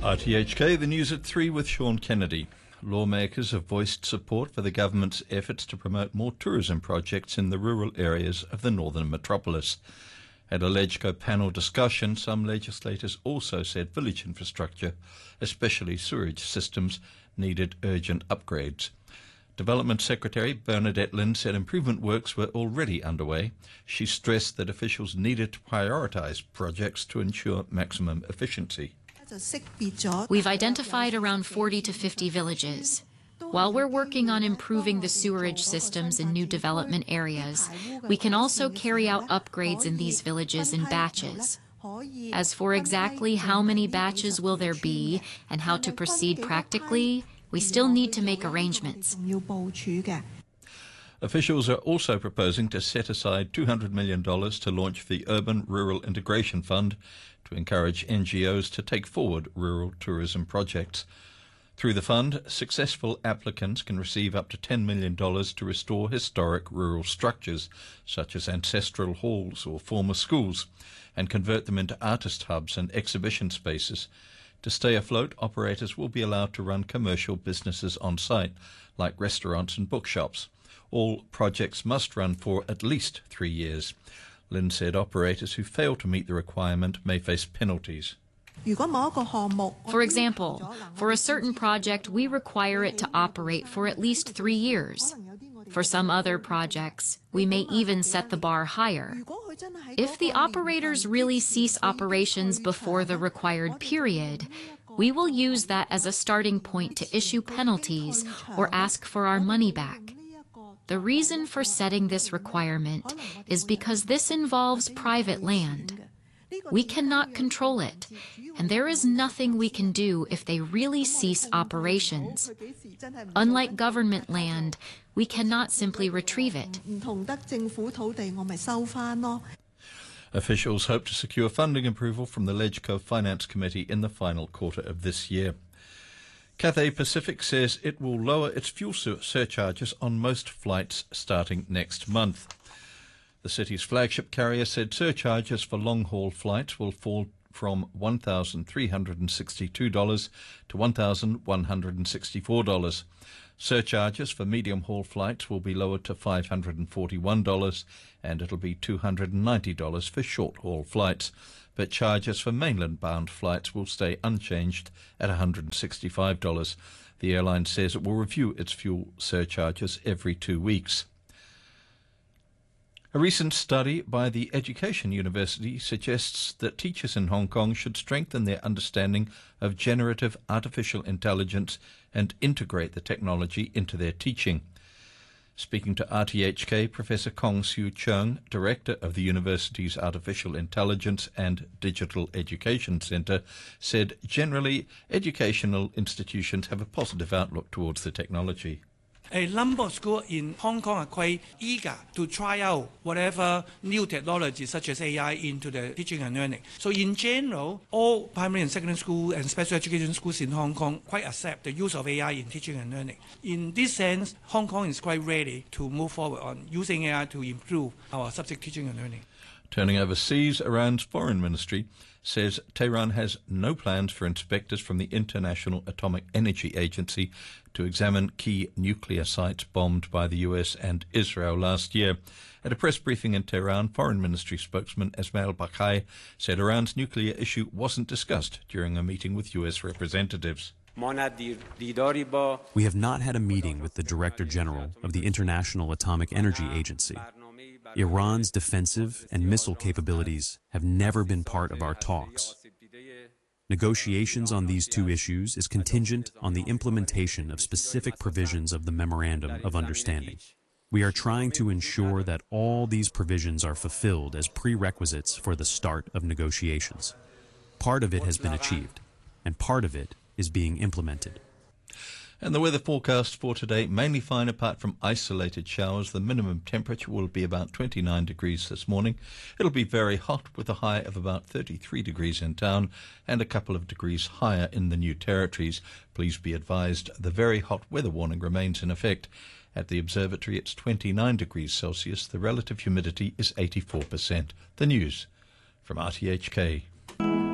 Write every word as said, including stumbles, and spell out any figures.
R T H K, the news at three with Sean Kennedy. Lawmakers have voiced support for the government's efforts to promote more tourism projects in the rural areas of the northern metropolis. At a LegCo panel discussion, some legislators also said village infrastructure, especially sewerage systems, needed urgent upgrades. Development Secretary Bernadette Lynn said improvement works were already underway. She stressed that officials needed to prioritise projects to ensure maximum efficiency. We've identified around forty to fifty villages. While we're working on improving the sewerage systems in new development areas, we can also carry out upgrades in these villages in batches. As for exactly how many batches will there be and how to proceed practically, we still need to make arrangements. Officials are also proposing to set aside two hundred million dollars to launch the Urban Rural Integration Fund to encourage N G Os to take forward rural tourism projects. Through the fund, successful applicants can receive up to ten million dollars to restore historic rural structures, such as ancestral halls or former schools, and convert them into artist hubs and exhibition spaces. To stay afloat, operators will be allowed to run commercial businesses on site, like restaurants and bookshops. All projects must run for at least three years. Lynn said operators who fail to meet the requirement may face penalties. For example, for a certain project, we require it to operate for at least three years. For some other projects, we may even set the bar higher. If the operators really cease operations before the required period, we will use that as a starting point to issue penalties or ask for our money back. The reason for setting this requirement is because this involves private land. We cannot control it, and there is nothing we can do if they really cease operations. Unlike government land, we cannot simply retrieve it. Officials hope to secure funding approval from the LegCo Finance Committee in the final quarter of this year. Cathay Pacific says it will lower its fuel surcharges on most flights starting next month. The city's flagship carrier said surcharges for long-haul flights will fall from one thousand three hundred sixty-two dollars to one thousand one hundred sixty-four dollars. Surcharges for medium-haul flights will be lowered to five hundred forty-one dollars, and it'll be two hundred ninety dollars for short-haul flights. But charges for mainland-bound flights will stay unchanged at one hundred sixty-five dollars. The airline says it will review its fuel surcharges every two weeks. A recent study by the Education University suggests that teachers in Hong Kong should strengthen their understanding of generative artificial intelligence and integrate the technology into their teaching. Speaking to R T H K, Professor Kong Siu Cheung, Director of the university's Artificial Intelligence and Digital Education Centre, said generally educational institutions have a positive outlook towards the technology. A number of schools in Hong Kong are quite eager to try out whatever new technology such as A I into the teaching and learning. So in general, all primary and secondary school and special education schools in Hong Kong quite accept the use of A I in teaching and learning. In this sense, Hong Kong is quite ready to move forward on using A I to improve our subject teaching and learning. Turning overseas, Iran's foreign ministry says Tehran has no plans for inspectors from the International Atomic Energy Agency to examine key nuclear sites bombed by the U S and Israel last year. At a press briefing in Tehran, Foreign Ministry spokesman Esmail Bakai said Iran's nuclear issue wasn't discussed during a meeting with U S representatives. We have not had a meeting with the Director General of the International Atomic Energy Agency. Iran's defensive and missile capabilities have never been part of our talks. Negotiations on these two issues is contingent on the implementation of specific provisions of the Memorandum of Understanding. We are trying to ensure that all these provisions are fulfilled as prerequisites for the start of negotiations. Part of it has been achieved, and part of it is being implemented. And the weather forecast for today, mainly fine apart from isolated showers. The minimum temperature will be about twenty-nine degrees this morning. It'll be very hot with a high of about thirty-three degrees in town and a couple of degrees higher in the New Territories. Please be advised the very hot weather warning remains in effect. At the observatory, it's twenty-nine degrees Celsius. The relative humidity is eighty-four percent. The news from R T H K.